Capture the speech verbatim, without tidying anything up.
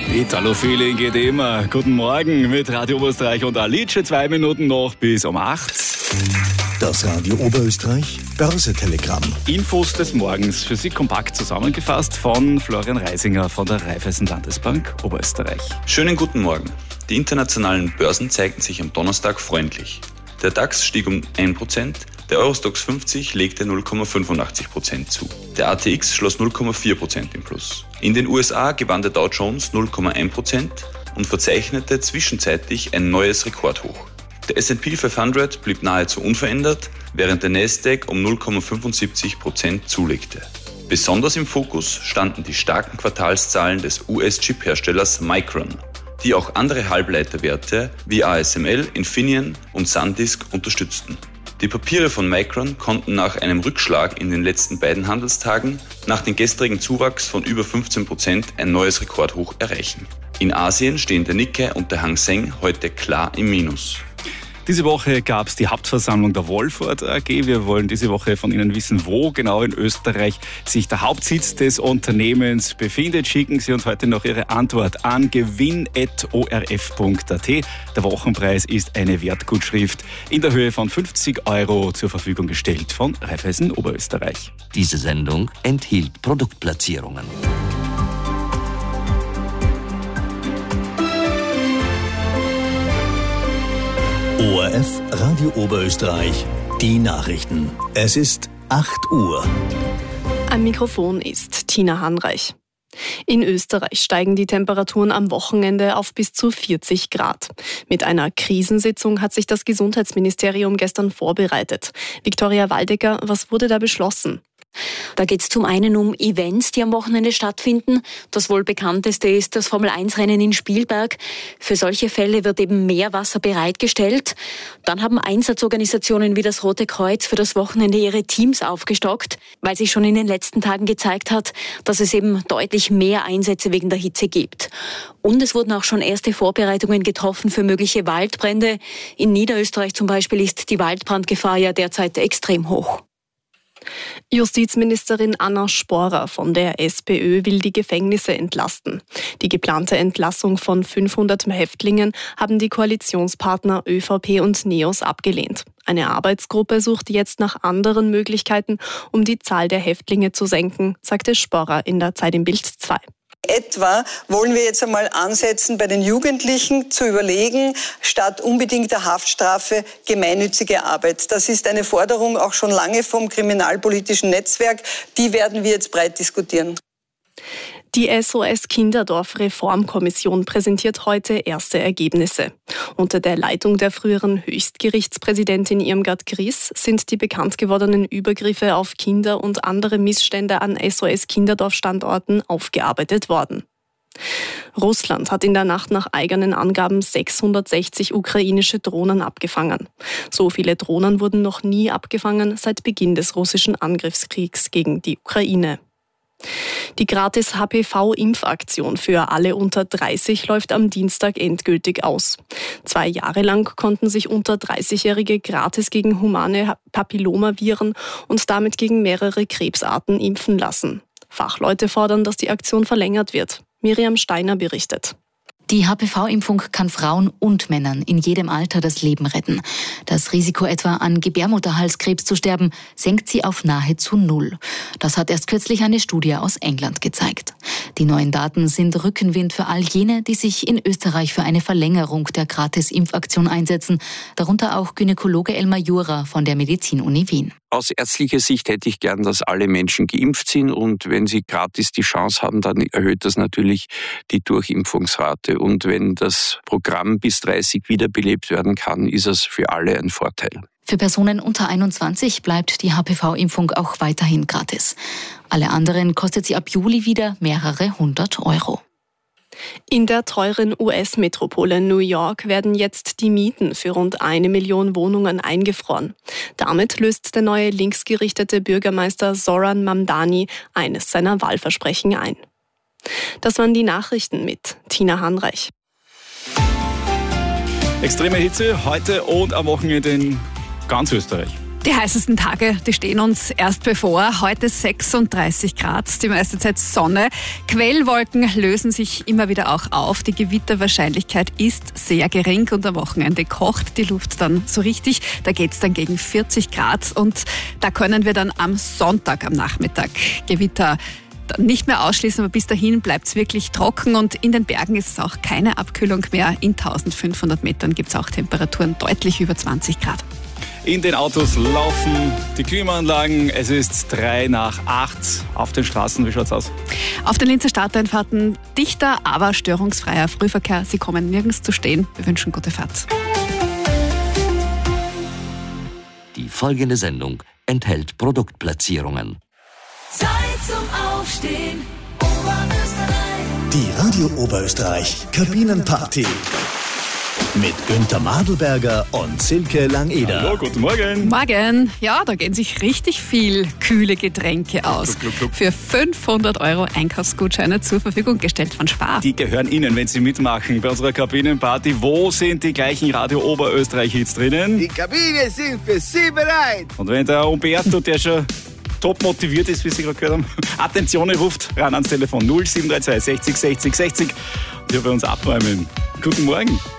Italo-Feeling geht immer. Guten Morgen mit Radio Oberösterreich und Alice. Zwei Minuten noch bis um acht. Das Radio Oberösterreich Börse-Telegramm. Infos des Morgens für Sie kompakt zusammengefasst von Florian Reisinger von der Raiffeisen Landesbank Oberösterreich. Schönen guten Morgen. Die internationalen Börsen zeigten sich am Donnerstag freundlich. Der DAX stieg um ein Prozent, der Eurostoxx fünfzig legte null Komma fünfundachtzig Prozent zu. Der A T X schloss null Komma vier Prozent im Plus. In den U S A gewann der Dow Jones null Komma eins Prozent und verzeichnete zwischenzeitlich ein neues Rekordhoch. Der S and P fünfhundert blieb nahezu unverändert, während der Nasdaq um null Komma fünfundsiebzig Prozent zulegte. Besonders im Fokus standen die starken Quartalszahlen des U S-Chip-Herstellers Micron, die auch andere Halbleiterwerte wie A S M L, Infineon und SanDisk unterstützten. Die Papiere von Micron konnten nach einem Rückschlag in den letzten beiden Handelstagen nach dem gestrigen Zuwachs von über fünfzehn Prozent ein neues Rekordhoch erreichen. In Asien stehen der Nikkei und der Hang Seng heute klar im Minus. Diese Woche gab es die Hauptversammlung der Wolford A G. Wir wollen diese Woche von Ihnen wissen, wo genau in Österreich sich der Hauptsitz des Unternehmens befindet. Schicken Sie uns heute noch Ihre Antwort an gewinn at o r f punkt a t. Der Wochenpreis ist eine Wertgutschrift in der Höhe von fünfzig Euro zur Verfügung gestellt von Raiffeisen Oberösterreich. Diese Sendung enthielt Produktplatzierungen. O R F Radio Oberösterreich, die Nachrichten. Es ist acht Uhr. Am Mikrofon ist Tina Hanreich. In Österreich steigen die Temperaturen am Wochenende auf bis zu vierzig Grad. Mit einer Krisensitzung hat sich das Gesundheitsministerium gestern vorbereitet. Viktoria Waldecker, was wurde da beschlossen? Da geht es zum einen um Events, die am Wochenende stattfinden. Das wohl bekannteste ist das Formel eins Rennen in Spielberg. Für solche Fälle wird eben mehr Wasser bereitgestellt. Dann haben Einsatzorganisationen wie das Rote Kreuz für das Wochenende ihre Teams aufgestockt, weil sich schon in den letzten Tagen gezeigt hat, dass es eben deutlich mehr Einsätze wegen der Hitze gibt. Und es wurden auch schon erste Vorbereitungen getroffen für mögliche Waldbrände. In Niederösterreich zum Beispiel ist die Waldbrandgefahr ja derzeit extrem hoch. Justizministerin Anna Sporer von der SPÖ will die Gefängnisse entlasten. Die geplante Entlassung von fünfhundert Häftlingen haben die Koalitionspartner ÖVP und NEOS abgelehnt. Eine Arbeitsgruppe sucht jetzt nach anderen Möglichkeiten, um die Zahl der Häftlinge zu senken, sagte Sporer in der Zeit im Bild zwei. Etwa wollen wir jetzt einmal ansetzen, bei den Jugendlichen zu überlegen, statt unbedingter Haftstrafe gemeinnützige Arbeit. Das ist eine Forderung auch schon lange vom kriminalpolitischen Netzwerk. Die werden wir jetzt breit diskutieren. Die S O S Kinderdorf Reformkommission präsentiert heute erste Ergebnisse. Unter der Leitung der früheren Höchstgerichtspräsidentin Irmgard Gries sind die bekannt gewordenen Übergriffe auf Kinder und andere Missstände an S O S Kinderdorf-Standorten aufgearbeitet worden. Russland hat in der Nacht nach eigenen Angaben sechshundertsechzig ukrainische Drohnen abgefangen. So viele Drohnen wurden noch nie abgefangen seit Beginn des russischen Angriffskriegs gegen die Ukraine. Die Gratis-H P V-Impfaktion für alle unter dreißig läuft am Dienstag endgültig aus. Zwei Jahre lang konnten sich unter dreißigjährige gratis gegen humane Papillomaviren und damit gegen mehrere Krebsarten impfen lassen. Fachleute fordern, dass die Aktion verlängert wird. Miriam Steiner berichtet. Die H P V-Impfung kann Frauen und Männern in jedem Alter das Leben retten. Das Risiko etwa an Gebärmutterhalskrebs zu sterben, senkt sie auf nahezu null. Das hat erst kürzlich eine Studie aus England gezeigt. Die neuen Daten sind Rückenwind für all jene, die sich in Österreich für eine Verlängerung der Gratis-Impfaktion einsetzen, darunter auch Gynäkologe Elmar Jura von der Medizin-Uni Wien. Aus ärztlicher Sicht hätte ich gern, dass alle Menschen geimpft sind und wenn sie gratis die Chance haben, dann erhöht das natürlich die Durchimpfungsrate. Und wenn das Programm bis dreißig wiederbelebt werden kann, ist es für alle ein Vorteil. Für Personen unter einundzwanzig bleibt die H P V-Impfung auch weiterhin gratis. Alle anderen kostet sie ab Juli wieder mehrere hundert Euro. In der teuren U S-Metropole New York werden jetzt die Mieten für rund eine Million Wohnungen eingefroren. Damit löst der neue linksgerichtete Bürgermeister Zoran Mamdani eines seiner Wahlversprechen ein. Das waren die Nachrichten mit Tina Hanreich. Extreme Hitze heute und am Wochenende in ganz Österreich. Die heißesten Tage, die stehen uns erst bevor. Heute sechsunddreißig Grad, die meiste Zeit Sonne. Quellwolken lösen sich immer wieder auch auf. Die Gewitterwahrscheinlichkeit ist sehr gering und am Wochenende kocht die Luft dann so richtig. Da geht's dann gegen vierzig Grad und da können wir dann am Sonntag am Nachmittag Gewitter nicht mehr ausschließen, aber bis dahin bleibt es wirklich trocken und in den Bergen ist es auch keine Abkühlung mehr. In eintausendfünfhundert Metern gibt es auch Temperaturen deutlich über zwanzig Grad. In den Autos laufen die Klimaanlagen. Es ist drei nach acht auf den Straßen. Wie schaut's aus? Auf den Linzer Stadteinfahrten dichter, aber störungsfreier Frühverkehr. Sie kommen nirgends zu stehen. Wir wünschen gute Fahrt. Die folgende Sendung enthält Produktplatzierungen. Zeit zum Aufstehen, Oberösterreich. Die Radio Oberösterreich Kabinenparty. Mit Günther Madelberger und Silke Langeder. Hallo, guten Morgen. Morgen. Ja, da gehen sich richtig viel kühle Getränke aus. Kluck, kluck, kluck. Für fünfhundert Euro Einkaufsgutscheine zur Verfügung gestellt von Spar. Die gehören Ihnen, wenn Sie mitmachen bei unserer Kabinenparty. Wo sind die gleichen Radio Oberösterreich-Hits drinnen? Die Kabine sind für Sie bereit. Und wenn der Umberto, der schon top motiviert ist, wie Sie gerade gehört haben, Attention, ruft ran ans Telefon null sieben drei zwei sechzig sechzig sechzig. Wir bei uns abräumen. Guten Morgen.